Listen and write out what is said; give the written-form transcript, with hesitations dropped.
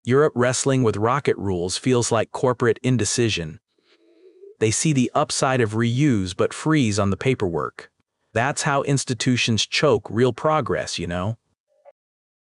Europe wrestling with rocket rules feels like corporate indecision. They see the upside of reuse but freeze on the paperwork. That's how institutions choke real progress, you know?